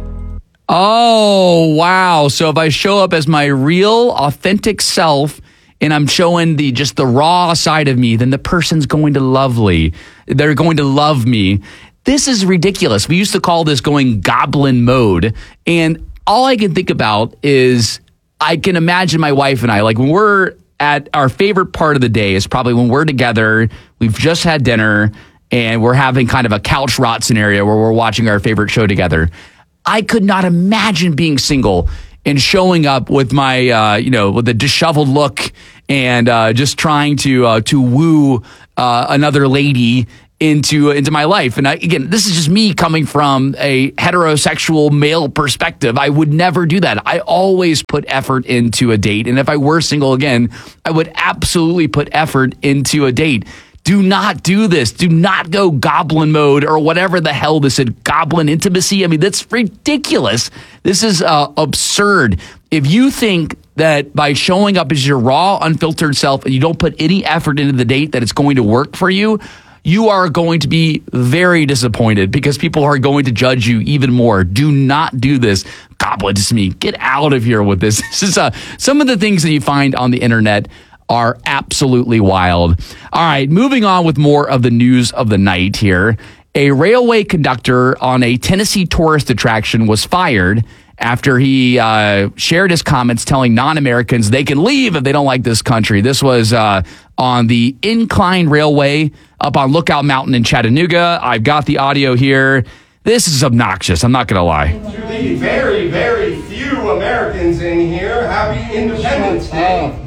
Oh, wow. So if I show up as my real, authentic self and I'm showing just the raw side of me, then the person's going to they're going to love me. This is ridiculous. We used to call this going goblin mode. And all I can think about is I can imagine my wife and I, like when we're at our favorite part of the day is probably when we're together, we've just had dinner and we're having kind of a couch rot scenario where we're watching our favorite show together. I could not imagine being single and showing up with my, with a disheveled look and just trying to woo another lady into my life. And again, this is just me coming from a heterosexual male perspective. I would never do that. I always put effort into a date. And if I were single again, I would absolutely put effort into a date. Do not do this. Do not go goblin mode or whatever the hell this is. Goblin intimacy. I mean, that's ridiculous. This is absurd. if you think that by showing up as your raw, unfiltered self and you don't put any effort into the date that it's going to work for you, you are going to be very disappointed because people are going to judge you even more. Do not do this. God bless me. Get out of here with this. This is some of the things that you find on the internet are absolutely wild. All right, moving on with more of the news of the night here. A railway conductor on a Tennessee tourist attraction was fired after he shared his comments telling non-Americans they can leave if they don't like this country. This was on the Incline Railway up on Lookout Mountain in Chattanooga. I've got the audio here. This is obnoxious. I'm not going to lie. To the very, very few Americans in here, happy Independence Day.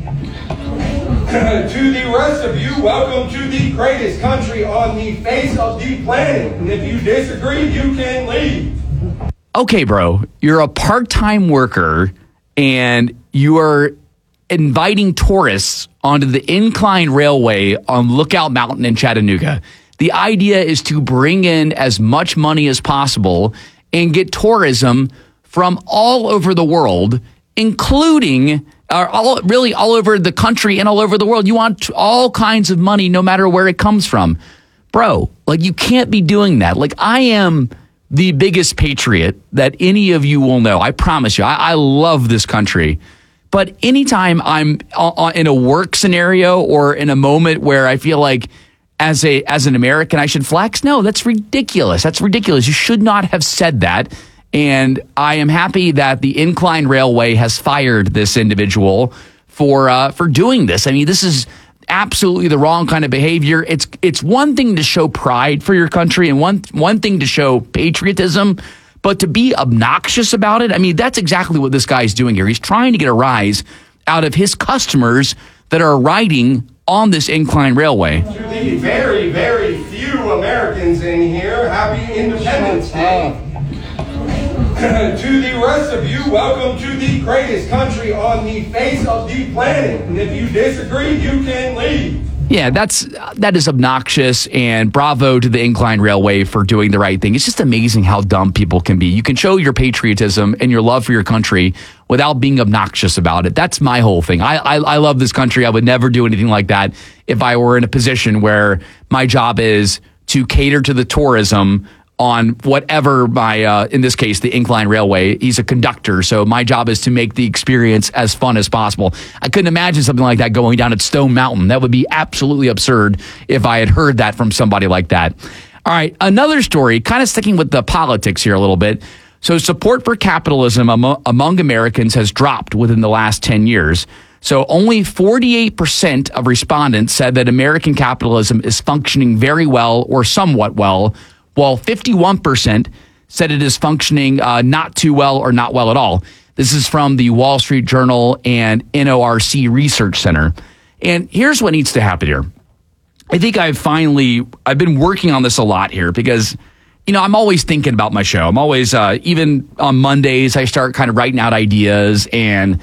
To the rest of you, welcome to the greatest country on the face of the planet. And if you disagree, you can leave. Okay, bro, you're a part-time worker and you are inviting tourists onto the Incline Railway on Lookout Mountain in Chattanooga. The idea is to bring in as much money as possible and get tourism from all over the world, including all over the country and all over the world. You want all kinds of money no matter where it comes from. Bro, like you can't be doing that. Like I am the biggest patriot that any of you will know. I promise you, I love this country. But anytime I'm in a work scenario or in a moment where I feel like as an American I should flex, no, that's ridiculous. That's ridiculous. You should not have said that. And I am happy that the Incline Railway has fired this individual for doing this. I mean, this is absolutely the wrong kind of behavior. It's one thing to show pride for your country and one thing to show patriotism, but to be obnoxious about it, I mean, that's exactly what this guy's doing here. He's trying to get a rise out of his customers that are riding on this Incline Railway. To the very, very few Americans in here, happy Independence Day. To the rest of you, welcome to the greatest country on the face of the planet. And if you disagree, you can leave. Yeah, that is obnoxious, and bravo to the Incline Railway for doing the right thing. It's just amazing how dumb people can be. You can show your patriotism and your love for your country without being obnoxious about it. That's my whole thing. I love this country. I would never do anything like that if I were in a position where my job is to cater to the tourism on whatever my, in this case, the Incline Railway. He's a conductor, so my job is to make the experience as fun as possible. I couldn't imagine something like that going down at Stone Mountain. That would be absolutely absurd if I had heard that from somebody like that. All right, another story, kind of sticking with the politics here a little bit. So support for capitalism among Americans has dropped within the last 10 years. So only 48% of respondents said that American capitalism is functioning very well or somewhat well, while 51% said it is functioning not too well or not well at all. This is from the Wall Street Journal and NORC Research Center. And here's what needs to happen here. I think I've been working on this a lot here because, you know, I'm always thinking about my show. I'm always, even on Mondays, I start kind of writing out ideas, and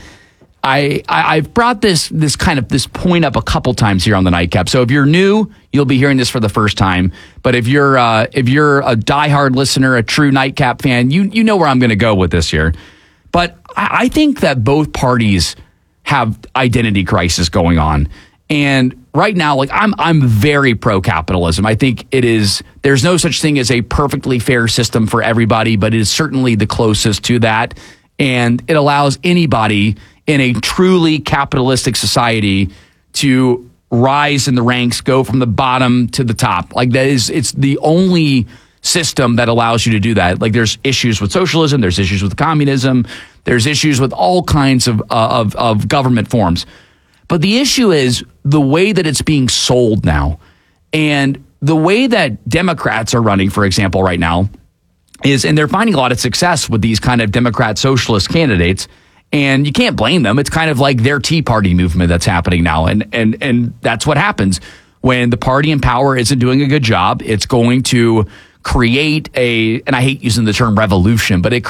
I've brought this point up a couple times here on the Nightcap. So if you're new, you'll be hearing this for the first time. But if you're a diehard listener, a true Nightcap fan, you know where I'm going to go with this here. But I think that both parties have identity crisis going on. And right now, like I'm very pro-capitalism. I think there's no such thing as a perfectly fair system for everybody, but it is certainly the closest to that. And it allows anybody in a truly capitalistic society to rise in the ranks, go from the bottom to the top. Like it's the only system that allows you to do that. Like there's issues with socialism, there's issues with communism, there's issues with all kinds of government forms. But the issue is the way that it's being sold now. And the way that Democrats are running, for example, right now is, and they're finding a lot of success with these kind of Democrat socialist candidates. And you can't blame them. It's kind of like their Tea Party movement that's happening now. And that's what happens when the party in power isn't doing a good job. It's going to create and I hate using the term revolution, but it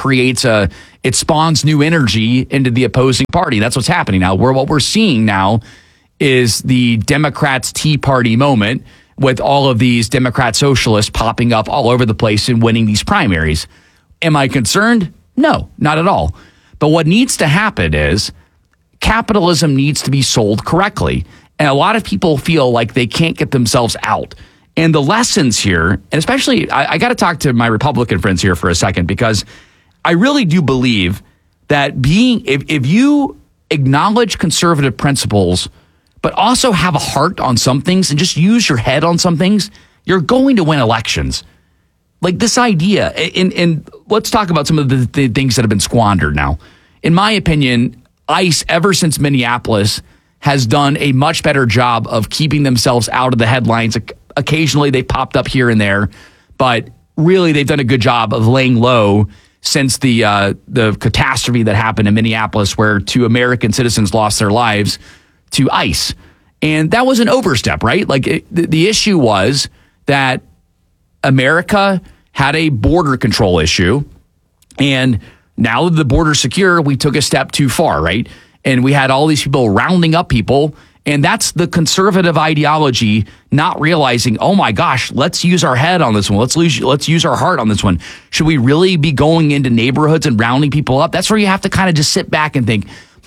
spawns new energy into the opposing party. That's what's happening now. What we're seeing now is the Democrats' Tea Party moment with all of these Democrat socialists popping up all over the place and winning these primaries. Am I concerned? No, not at all. But what needs to happen is capitalism needs to be sold correctly. And a lot of people feel like they can't get themselves out. And the lessons here, and especially, I got to talk to my Republican friends here for a second, because I really do believe that if you acknowledge conservative principles, but also have a heart on some things and just use your head on some things, you're going to win elections. Like this idea, and let's talk about some of the things that have been squandered now. In my opinion, ICE, ever since Minneapolis, has done a much better job of keeping themselves out of the headlines. Occasionally they popped up here and there, but really they've done a good job of laying low since the catastrophe that happened in Minneapolis, where 2 American citizens lost their lives to ICE. And that was an overstep, right? Like the issue was that America had a border control issue, and now that the border's secure, we took a step too far, right? And we had all these people rounding up people, and that's the conservative ideology, not realizing, oh my gosh, let's use our head on this one. Let's use our heart on this one. Should we really be going into neighborhoods and rounding people up? That's where you have to kind of just sit back and think,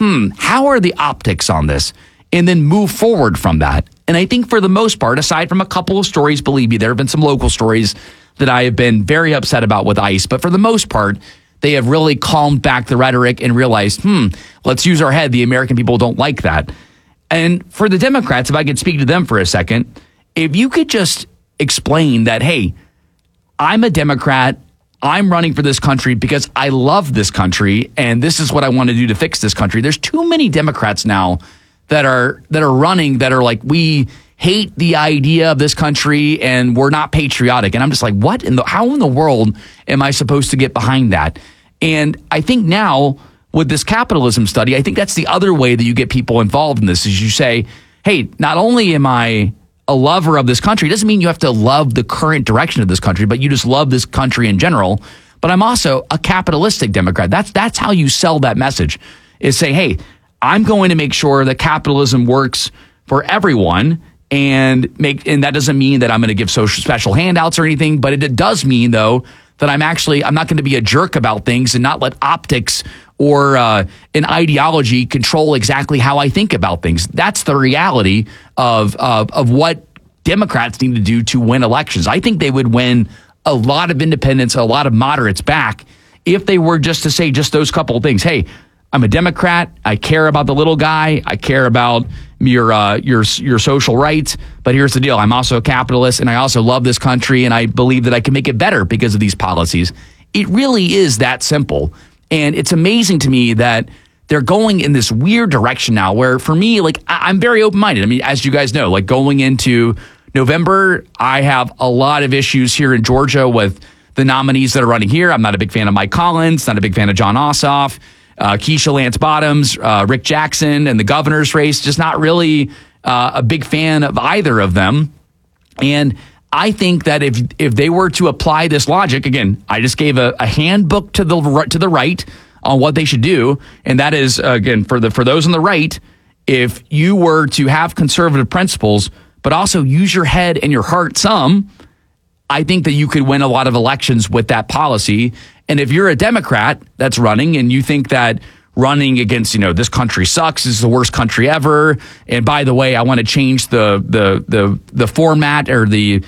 how are the optics on this? And then move forward from that. And I think for the most part, aside from a couple of stories, believe me, there have been some local stories that I have been very upset about with ICE, but for the most part, they have really calmed back the rhetoric and realized, let's use our head. The American people don't like that. And for the Democrats, if I could speak to them for a second, if you could just explain that, hey, I'm a Democrat, I'm running for this country because I love this country, and this is what I want to do to fix this country. There's too many Democrats now that are running that are like, we hate the idea of this country and we're not patriotic. And I'm just like, what how in the world am I supposed to get behind that? And I think now with this capitalism study, I think that's the other way that you get people involved in this, is you say, hey, not only am I a lover of this country, it doesn't mean you have to love the current direction of this country, but you just love this country in general. But I'm also a capitalistic Democrat. That's how you sell that message, is say, hey, I'm going to make sure that capitalism works for everyone, and that doesn't mean that I'm going to give special handouts or anything, but it does mean, though, that I'm not going to be a jerk about things and not let optics or an ideology control exactly how I think about things. That's the reality of what Democrats need to do to win elections. I think they would win a lot of independents, a lot of moderates back if they were just to say just those couple of things. Hey, I'm a Democrat. I care about the little guy. I care about your social rights. But here's the deal. I'm also a capitalist, and I also love this country, and I believe that I can make it better because of these policies. It really is that simple. And it's amazing to me that they're going in this weird direction now where, for me, like, I'm very open-minded. I mean, as you guys know, like, going into November, I have a lot of issues here in Georgia with the nominees that are running here. I'm not a big fan of Mike Collins, not a big fan of Jon Ossoff. Keisha Lance Bottoms, Rick Jackson, and the governor's race, just not really a big fan of either of them. And I think that if they were to apply this logic, again, I just gave a handbook to the right on what they should do, and that is, again, for those on the right, if you were to have conservative principles, but also use your head and your heart some, I think that you could win a lot of elections with that policy. And if you're a Democrat that's running and you think that running against, this country sucks, this is the worst country ever, and by the way, I want to change the format or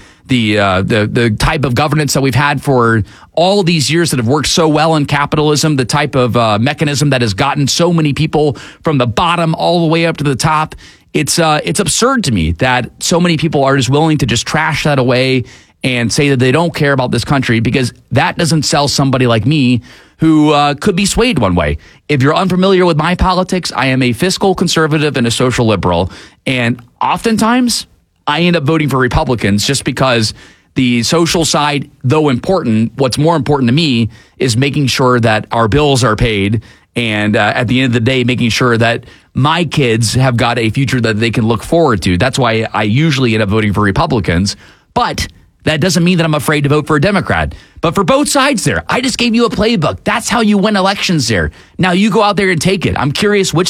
the type of governance that we've had for all these years that have worked so well in capitalism, the type of mechanism that has gotten so many people from the bottom all the way up to the top, it's absurd to me that so many people are just willing to just trash that away and say that they don't care about this country, because that doesn't sell somebody like me who could be swayed one way. If you're unfamiliar with my politics, I am a fiscal conservative and a social liberal. And oftentimes, I end up voting for Republicans just because the social side, though important, what's more important to me is making sure that our bills are paid. And at the end of the day, making sure that my kids have got a future that they can look forward to. That's why I usually end up voting for Republicans. But that doesn't mean that I'm afraid to vote for a Democrat. But for both sides there, I just gave you a playbook. That's how you win elections there. Now you go out there and take it. I'm curious which